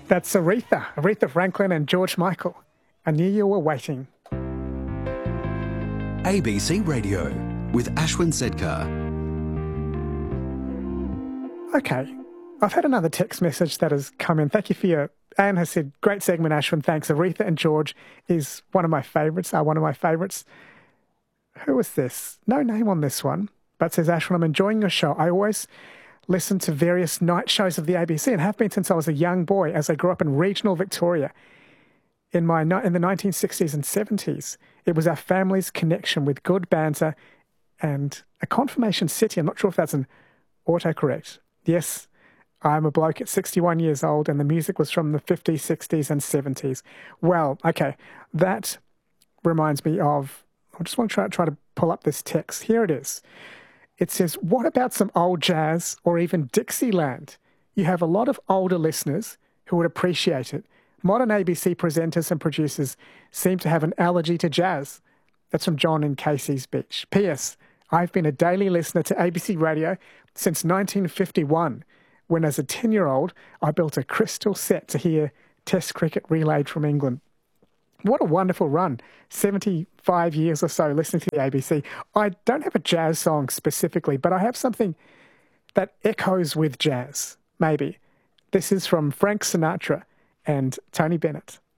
That's Aretha Franklin and George Michael. I knew you were waiting. ABC Radio with Ashwin Sedkar. Okay, I've had another text message that has come in. Thank you for your... Anne has said, great segment, Ashwin, thanks. Aretha and George is one of my favourites, are one of my favourites. Who is this? No name on this one, but says, Ashwin, I'm enjoying your show. I always listen to various night shows of the ABC and have been since I was a young boy as I grew up in regional Victoria in the 1960s and 70s. It was our family's connection with good banter and a confirmation city. I'm not sure if that's an autocorrect. Yes, I'm a bloke at 61 years old and the music was from the 50s, 60s and 70s. Well, okay, that reminds me of... I just want to try to pull up this text. Here it is. It says, what about some old jazz or even Dixieland? You have a lot of older listeners who would appreciate it. Modern ABC presenters and producers seem to have an allergy to jazz. That's from John in Casey's Beach. P.S. I've been a daily listener to ABC Radio since 1951, when as a 10-year-old I built a crystal set to hear Test cricket relayed from England. What a wonderful run. 75 years or so listening to the ABC. I don't have a jazz song specifically, but I have something that echoes with jazz, maybe. This is from Frank Sinatra and Tony Bennett.